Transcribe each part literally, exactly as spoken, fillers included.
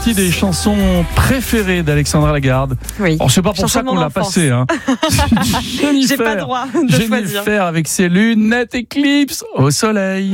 partie des chansons préférées d'Alexandra Lagarde. Oui. Bon, c'est pas pour ça qu'on l'a passée. Hein. J'ai pas le droit de Jennifer choisir. Jennifer avec ses lunettes Eclipse au soleil.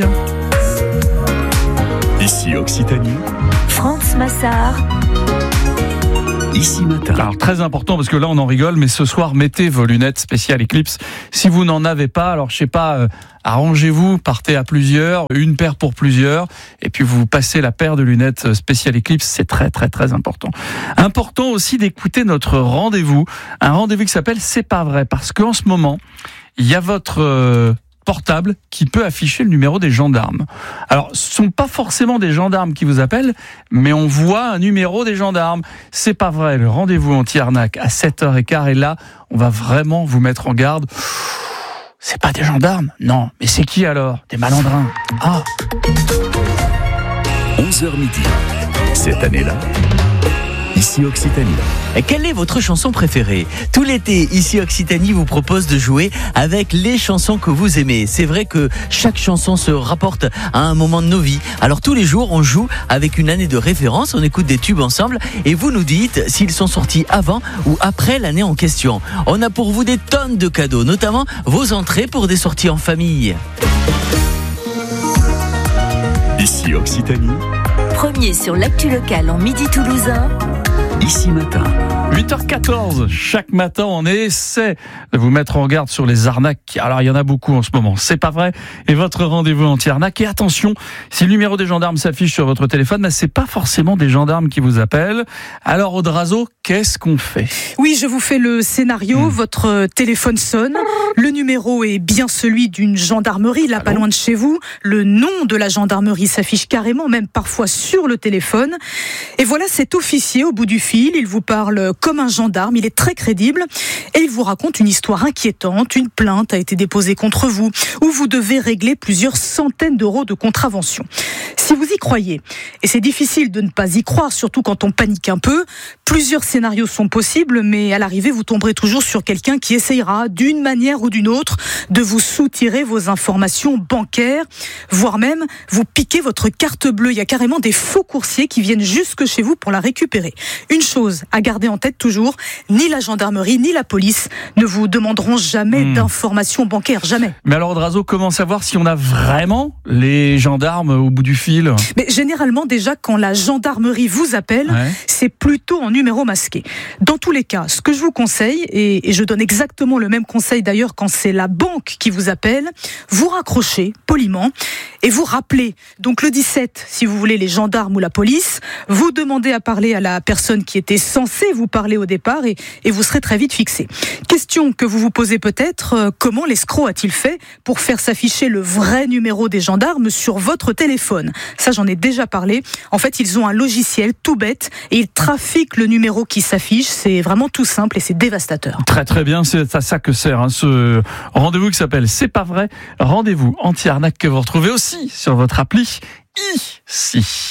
Ici Occitanie, France Massard. Ici Matin. Alors très important parce que là on en rigole, mais ce soir mettez vos lunettes spéciales Eclipse. Si vous n'en avez pas, alors je sais pas, euh, arrangez-vous, partez à plusieurs, une paire pour plusieurs, et puis vous passez la paire de lunettes spéciales Eclipse. C'est très très très important. Important aussi d'écouter notre rendez-vous, un rendez-vous qui s'appelle C'est pas vrai, parce qu'en ce moment il y a votre euh, portable qui peut afficher le numéro des gendarmes. Alors, ce sont pas forcément des gendarmes qui vous appellent, mais on voit un numéro des gendarmes. C'est pas vrai, le rendez-vous anti-arnaque à sept heures quinze, et là, on va vraiment vous mettre en garde. C'est pas des gendarmes? Non, mais c'est qui alors? Des malandrins. Ah. onze heures midi. Cette année-là, Ici Occitanie. Quelle est votre chanson préférée? Tout l'été, Ici Occitanie vous propose de jouer avec les chansons que vous aimez. C'est vrai que chaque chanson se rapporte à un moment de nos vies. Alors tous les jours, on joue avec une année de référence, on écoute des tubes ensemble et vous nous dites s'ils sont sortis avant ou après l'année en question. On a pour vous des tonnes de cadeaux, notamment vos entrées pour des sorties en famille. Ici Occitanie, Premier sur l'actu locale en Midi Toulousain. Ici Matin. huit heures quatorze, chaque matin on essaie de vous mettre en garde sur les arnaques. Alors il y en a beaucoup en ce moment, c'est pas vrai. Et votre rendez-vous anti-arnaque. Et attention, si le numéro des gendarmes s'affiche sur votre téléphone, ben, c'est pas forcément des gendarmes qui vous appellent. Alors Audrazo, qu'est-ce qu'on fait? Oui, je vous fais le scénario. Mmh. Votre téléphone sonne. Le numéro est bien celui d'une gendarmerie, là, Allô? Pas loin de chez vous. Le nom de la gendarmerie s'affiche carrément, même parfois sur le téléphone. Et voilà cet officier au bout du fil. Il vous parle comme un gendarme. Il est très crédible. Et il vous raconte une histoire inquiétante. Une plainte a été déposée contre vous, où vous devez régler plusieurs centaines d'euros de contravention. Si vous y croyez, et c'est difficile de ne pas y croire, surtout quand on panique un peu, plusieurs scénarios sont possibles, mais à l'arrivée, vous tomberez toujours sur quelqu'un qui essayera, d'une manière ou d'une autre, de vous soutirer vos informations bancaires, voire même vous piquer votre carte bleue. Il y a carrément des faux coursiers qui viennent jusque chez vous pour la récupérer. Une chose à garder en tête toujours, ni la gendarmerie, ni la police ne vous demanderont jamais mmh. d'informations bancaires, jamais. Mais alors, Audrazo, comment savoir si on a vraiment les gendarmes au bout du fil? Mais généralement, déjà, quand la gendarmerie vous appelle, ouais. c'est plutôt en numéro masqué. Dans tous les cas, ce que je vous conseille, et, et je donne exactement le même conseil d'ailleurs quand c'est la banque qui vous appelle, vous raccrochez poliment et vous rappelez. Donc le dix-sept, si vous voulez, les gendarmes ou la police, vous demandez à parler à la personne qui était censée vous parler au départ et, et vous serez très vite fixé. Question que vous vous posez peut-être, euh, comment l'escroc a-t-il fait pour faire s'afficher le vrai numéro des gendarmes sur votre téléphone? Ça, j'en ai déjà parlé. En fait, ils ont un logiciel tout bête et ils trafiquent le numéro qui s'affiche. C'est vraiment tout simple et c'est dévastateur. Très très bien, c'est à ça que sert hein, ce rendez-vous qui s'appelle C'est pas vrai. Rendez-vous anti-arnaque que vous retrouvez aussi sur votre appli ici.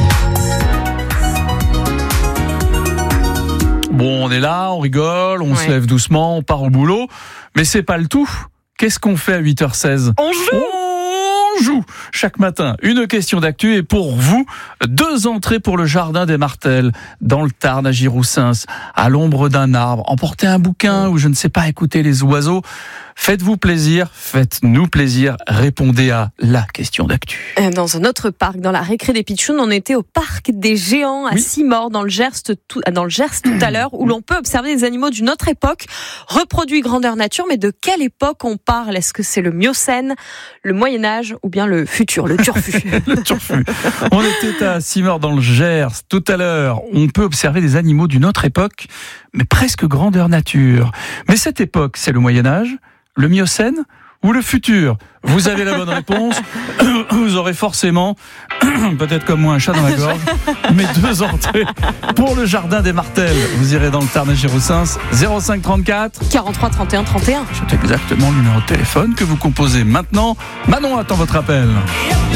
Bon, on est là, on rigole, on ouais. se lève doucement, on part au boulot, mais c'est pas le tout. Qu'est-ce qu'on fait à huit heures seize? On joue. On joue chaque matin une question d'actu et pour vous, deux entrées pour le jardin des Martels dans le Tarn à Giroussens, à l'ombre d'un arbre, emporter un bouquin ou je ne sais pas, écouter les oiseaux. Faites-vous plaisir, faites-nous plaisir, répondez à la question d'actu. Dans un autre parc, dans la récré des Pitchouns, on était au parc des Géants à oui. Simorre, dans le Gers, tout, dans le Gers tout à l'heure, où l'on peut observer des animaux d'une autre époque, reproduits grandeur nature, mais de quelle époque on parle? Est-ce que c'est le Miocène, le Moyen-Âge ou bien le futur, le turfu? Le turfu. On était à Simorre dans le Gers tout à l'heure. On peut observer des animaux d'une autre époque, mais presque grandeur nature. Mais cette époque, c'est le Moyen-Âge, le Miocène ou le futur? Vous avez la bonne réponse. Vous aurez forcément, peut-être comme moi, un chat dans la gorge, mais deux entrées pour le jardin des Martels. Vous irez dans le Tarn à Giroussens, zéro cinq trente-quatre quarante-trois trente et un trente et un. C'est exactement le numéro de téléphone que vous composez maintenant. Manon attend votre appel.